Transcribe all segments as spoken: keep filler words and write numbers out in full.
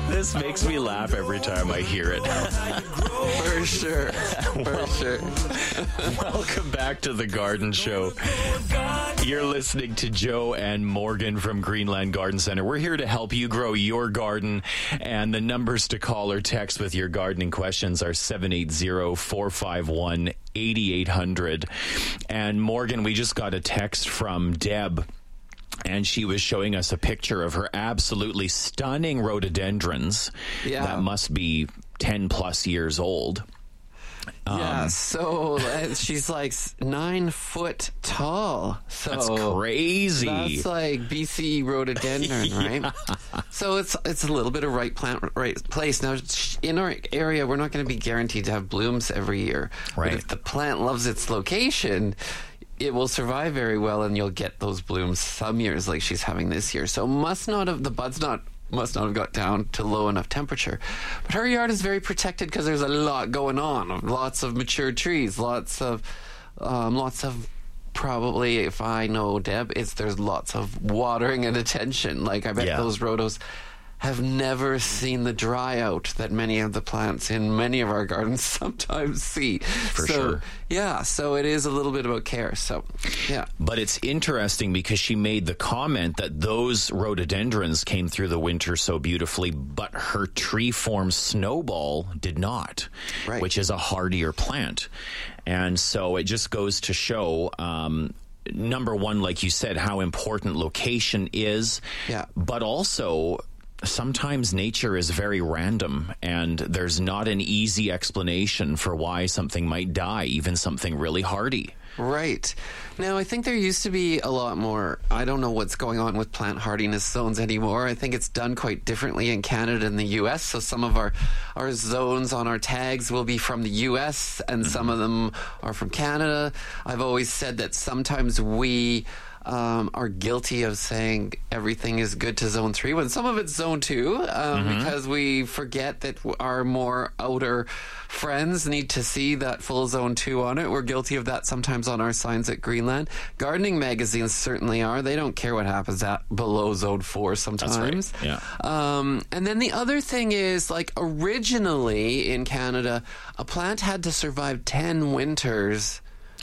This makes me laugh every time I hear it. For sure. For well, sure. Welcome back to The Garden Show. You're listening to Joe and Morgan from Greenland Garden Center. We're here to help you grow your garden, and the numbers to call or text with your gardening questions are seven eight zero, four five one, eight eight zero zero. And Morgan, we just got a text from Deb, and she was showing us a picture of her absolutely stunning rhododendrons. Yeah. That must be ten plus years old. Um, yeah, so uh, she's like nine foot tall. So that's crazy. That's like B C rhododendron, yeah. right? So it's it's a little bit of right plant, right place. Now, in our area, we're not going to be guaranteed to have blooms every year. Right. But if the plant loves its location, it will survive very well, and you'll get those blooms some years like she's having this year. So must not have, the bud's not must not have got down to low enough temperature. But her yard is very protected because there's a lot going on. Lots of mature trees, lots of, um, lots of, probably, if I know Deb, it's there's lots of watering and attention. Like, I bet Yeah. those rhodos have never seen the dry out that many of the plants in many of our gardens sometimes see. For so, sure. Yeah, so it is a little bit about care. So, yeah. But it's interesting because she made the comment that those rhododendrons came through the winter so beautifully, but her tree-formed snowball did not, Right. which is a hardier plant. And so it just goes to show... Um, number one, like you said, how important location is, Yeah. but also sometimes nature is very random, and there's not an easy explanation for why something might die, even something really hardy. Right. Now, I think there used to be a lot more. I don't know what's going on with plant hardiness zones anymore. I think it's done quite differently in Canada and the U S. So some of our, our zones on our tags will be from the U S and mm-hmm. some of them are from Canada. I've always said that sometimes we... Um, are guilty of saying everything is good to zone three when some of it's zone two, um, mm-hmm. because we forget that our more outer friends need to see that full zone two on it. We're guilty of that sometimes on our signs at Greenland. Gardening magazines certainly are. They don't care what happens at below zone four sometimes. That's right. Yeah. Um, and then the other thing is, like, originally in Canada, a plant had to survive ten winters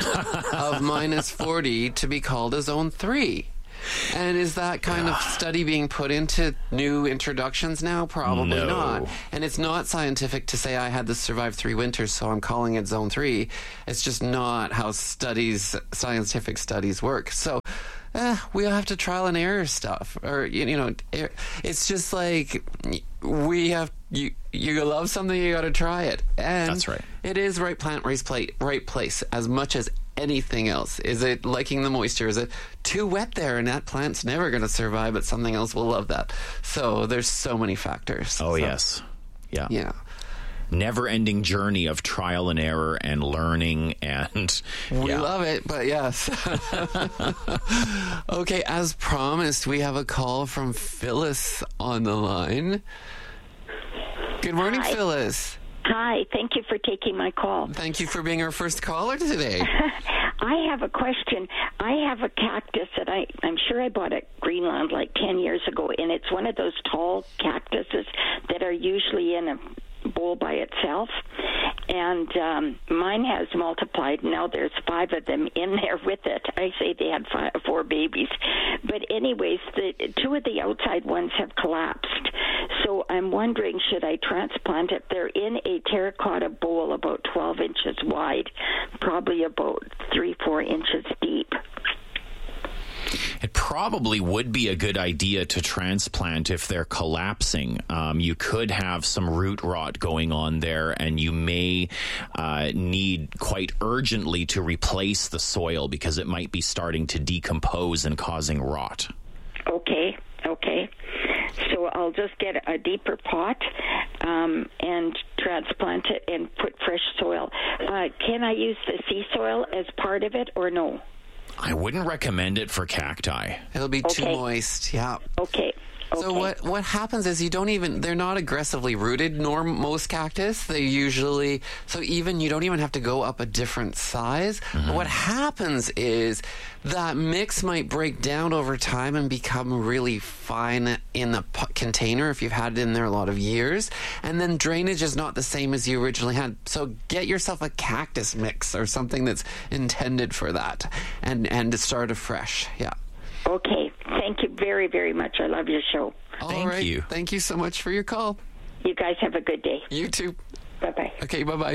of minus forty to be called a zone three. And is that kind of study being put into new introductions now? Probably no. not. And it's not scientific to say I had to survive three winters, so I'm calling it zone three. It's just not how studies, scientific studies work. So eh, we have to trial and error stuff. Or, you, you know, it's just like we have... You you love something, you got to try it. And that's right. It is right plant, right place, right place as much as anything else. Is it liking the moisture? Is it too wet there and that plant's never going to survive, but something else will love that? So there's so many factors. Oh, so, yes. Yeah. Yeah. Never-ending journey of trial and error and learning, and we yeah. love it, but yes. Okay, as promised, we have a call from Phyllis on the line. Good morning, Hi. Phyllis. Hi, thank you for taking my call. Thank you for being our first caller today. I have a question. I have a cactus that I, I'm sure I bought at Greenland like ten years ago, and it's one of those tall cactuses that are usually in a bowl by itself. And um, mine has multiplied. Now there's five of them in there with it. I say they had five, four babies. But anyways, the two of the outside ones have collapsed. So I'm wondering, should I transplant it? They're in a terracotta bowl about twelve inches wide, probably about three, four inches deep. It probably would be a good idea to transplant if they're collapsing. Um, you could have some root rot going on there, and you may uh, need quite urgently to replace the soil because it might be starting to decompose and causing rot. Okay, okay. So I'll just get a deeper pot um, and transplant it and put fresh soil. Uh, can I use the sea soil as part of it or no? I wouldn't recommend it for cacti. It'll be Okay. too moist, yeah. Okay. So Okay. what what happens is you don't even, they're not aggressively rooted, nor most cactus. They usually, so even you don't even have to go up a different size. Mm-hmm. But what happens is that mix might break down over time and become really fine in the p- container if you've had it in there a lot of years. And then drainage is not the same as you originally had. So get yourself a cactus mix or something that's intended for that, and, and to start afresh. Yeah. Okay. Thank you very, very much. I love your show. All Thank right. you. Thank you so much for your call. You guys have a good day. You too. Bye-bye. Okay, bye-bye.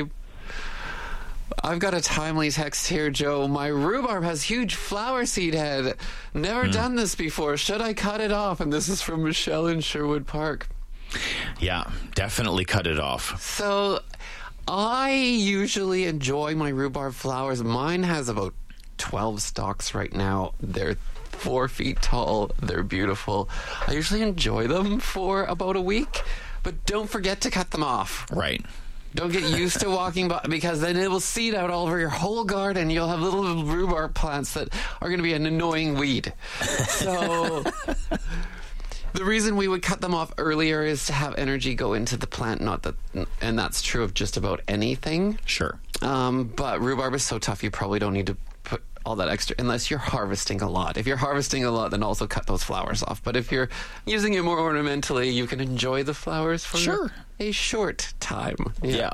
I've got a timely text here, Joe. My rhubarb has huge flower seed head. Never Hmm. done this before. Should I cut it off? And this is from Michelle in Sherwood Park. Yeah, definitely cut it off. So I usually enjoy my rhubarb flowers. Mine has about twelve stalks right now. They're four feet tall. They're beautiful. I usually enjoy them for about a week, but don't forget to cut them off. Right. Don't get used to walking by, because then it will seed out all over your whole garden. You'll have little rhubarb plants that are going to be an annoying weed. So the reason we would cut them off earlier is to have energy go into the plant, not that, and that's true of just about anything. Sure. Um, but rhubarb is so tough, you probably don't need to put all that extra unless you're harvesting a lot. If you're harvesting a lot, then also cut those flowers off. But if you're using it more ornamentally, you can enjoy the flowers for Sure. a short time. Yeah.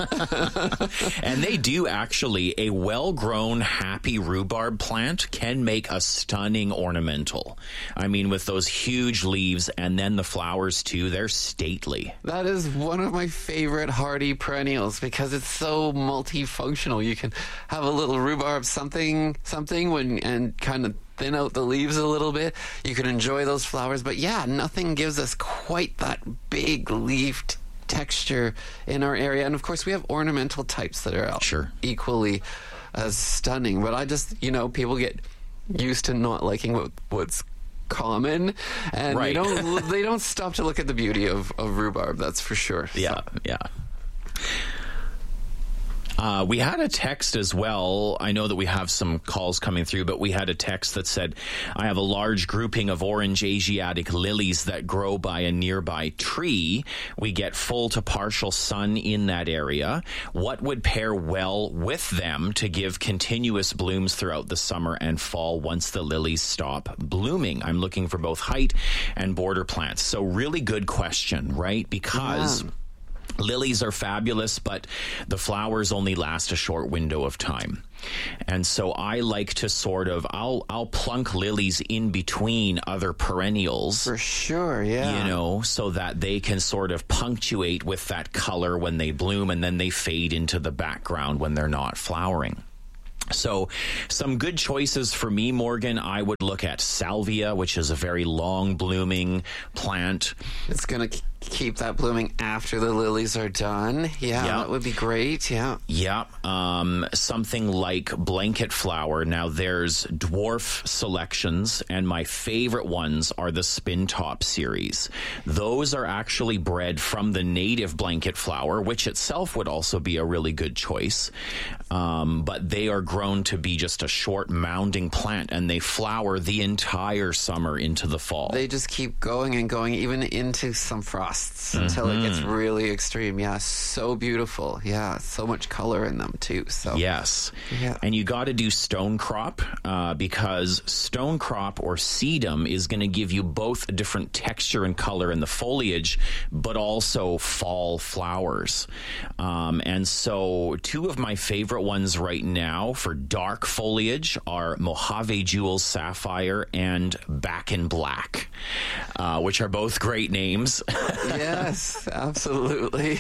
And they do actually, a well-grown, happy rhubarb plant can make a stunning ornamental. I mean, with those huge leaves and then the flowers too, they're stately. That is one of my favorite hardy perennials because it's so multifunctional. You can have a little rhubarb something, something when, and kind of thin out the leaves a little bit. You can enjoy those flowers. But yeah, nothing gives us quite that big leafed texture in our area. And of course, we have ornamental types that are Sure. equally as stunning. But I just, you know, people get used to not liking what, what's common, and Right. they don't they don't stop to look at the beauty of, of rhubarb, that's for sure. Yeah, yeah. Uh, we had a text as well. I know that we have some calls coming through, but we had a text that said, I have a large grouping of orange Asiatic lilies that grow by a nearby tree. We get full to partial sun in that area. What would pair well with them to give continuous blooms throughout the summer and fall once the lilies stop blooming? I'm looking for both height and border plants. So really good question, right? Because Yeah. lilies are fabulous, but the flowers only last a short window of time. And so I like to sort of, I'll I'll plunk lilies in between other perennials, For sure, yeah. you know, so that they can sort of punctuate with that color when they bloom, and then they fade into the background when they're not flowering. So some good choices for me, Morgan. I would look at salvia, which is a very long blooming plant. It's going to keep that blooming after the lilies are done. Yeah, Yeah. that would be great. Yeah. Yeah, um, something like blanket flower. Now, there's dwarf selections, and my favorite ones are the Spin Top series. Those are actually bred from the native blanket flower, which itself would also be a really good choice. Um, but they are grown to be just a short mounding plant, and they flower the entire summer into the fall. They just keep going and going, even into some frosts until it gets really extreme. Yeah, so beautiful. Yeah, so much color in them too. So Yes. Yeah. And you got to do stone crop uh, because stone crop or sedum is going to give you both a different texture and color in the foliage, but also fall flowers. Um, and so two of my favorite ones right now for dark foliage are Mojave Jewel Sapphire and Back in Black, uh, which are both great names. yes, absolutely.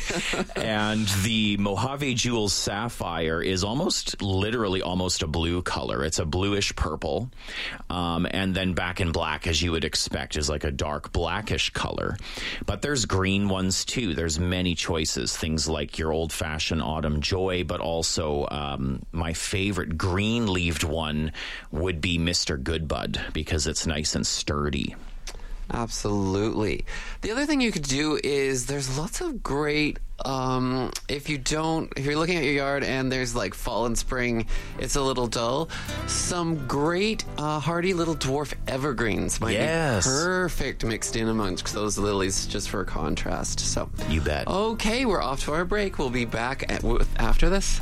And the Mojave Jewel Sapphire is almost, literally almost a blue color. It's a bluish purple. Um, and then Back in Black, as you would expect, is like a dark blackish color. But there's green ones too. There's many choices. Things like your old-fashioned Autumn Joy, but also um, my favorite green-leaved one would be Mister Goodbud because it's nice and sturdy. Absolutely. The other thing you could do is there's lots of great, um, if you don't, if you're looking at your yard and there's like fall and spring, it's a little dull, some great uh, hardy little dwarf evergreens might Yes. be perfect mixed in amongst those lilies just for contrast. So You bet. Okay, we're off to our break. We'll be back at, with, after this.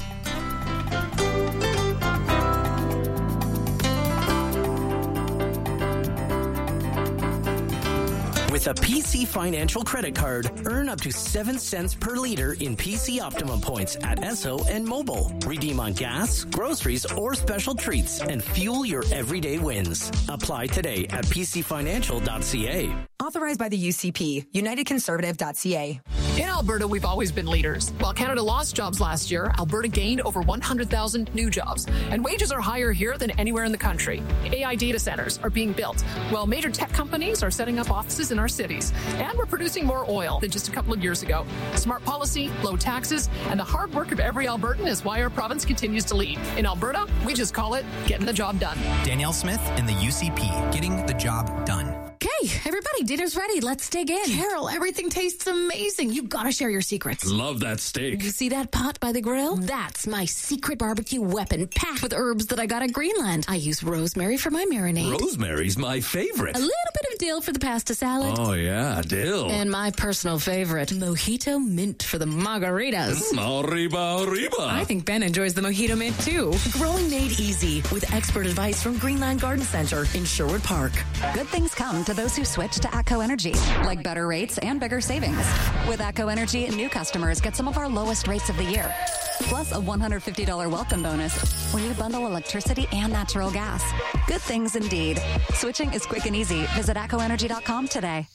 With a P C Financial credit card, earn up to seven cents per liter in P C Optimum points at Esso and Mobile. Redeem on gas, groceries, or special treats and fuel your everyday wins. Apply today at p c financial dot c a. Authorized by the U C P, united conservative dot c a. In Alberta, we've always been leaders. While Canada lost jobs last year, Alberta gained over one hundred thousand new jobs. And wages are higher here than anywhere in the country. A I data centers are being built, while major tech companies are setting up offices in our cities. And we're producing more oil than just a couple of years ago. Smart policy, low taxes, and the hard work of every Albertan is why our province continues to lead. In Alberta, we just call it getting the job done. Danielle Smith in the U C P, getting the job done. Okay, everybody, dinner's ready. Let's dig in. Carol, everything tastes amazing. You've got to share your secrets. Love that steak. You see that pot by the grill? That's my secret barbecue weapon, packed with herbs that I got at Greenland. I use rosemary for my marinade. Rosemary's my favorite. A little bit of dill for the pasta salad. Oh, yeah, dill. And my personal favorite, mojito mint for the margaritas. Mm, arriba, arriba. I think Ben enjoys the mojito mint, too. Growing made easy with expert advice from Greenland Garden Center in Sherwood Park. Good things come to those who switch to ATCO Energy, like better rates and bigger savings. With ATCO Energy, new customers get some of our lowest rates of the year, plus a one hundred fifty dollars welcome bonus when you bundle electricity and natural gas. Good things indeed. Switching is quick and easy. Visit atco energy dot com today.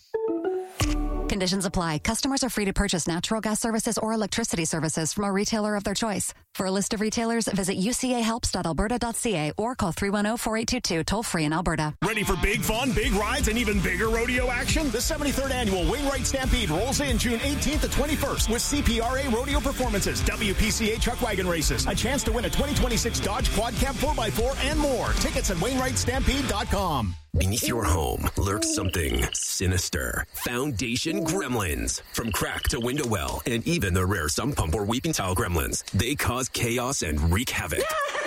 Conditions apply. Customers are free to purchase natural gas services or electricity services from a retailer of their choice. For a list of retailers, visit u c a helps dot alberta dot c a or call three one zero, four eight two two, toll free in Alberta. Ready for big fun, big rides, and even bigger rodeo action? The seventy-third Annual Wainwright Stampede rolls in June eighteenth to twenty-first with C P R A rodeo performances, W P C A truck wagon races, a chance to win a twenty twenty-six Dodge Quad Cab four by four, and more. Tickets at wainwright stampede dot com. Beneath your home lurks something sinister. Foundation Gremlins. From crack to window well, and even the rare sump pump or weeping tile gremlins, they cause chaos and wreak havoc.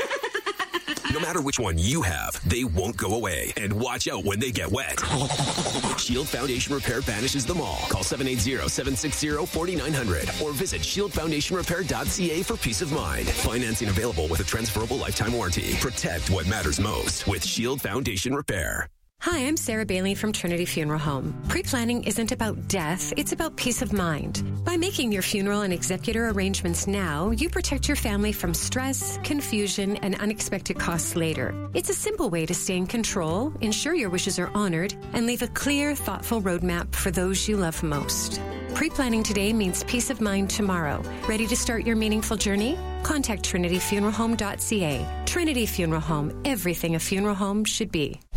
No matter which one you have, they won't go away. And watch out when they get wet. Shield Foundation Repair banishes them all. Call seven eight zero, seven six zero, four nine zero zero or visit shield foundation repair dot c a for peace of mind. Financing available with a transferable lifetime warranty. Protect what matters most with Shield Foundation Repair. Hi, I'm Sarah Bailey from Trinity Funeral Home. Pre-planning isn't about death, it's about peace of mind. By making your funeral and executor arrangements now, you protect your family from stress, confusion, and unexpected costs later. It's a simple way to stay in control, ensure your wishes are honored, and leave a clear, thoughtful roadmap for those you love most. Pre-planning today means peace of mind tomorrow. Ready to start your meaningful journey? Contact trinity funeral home dot c a. Trinity Funeral Home, everything a funeral home should be.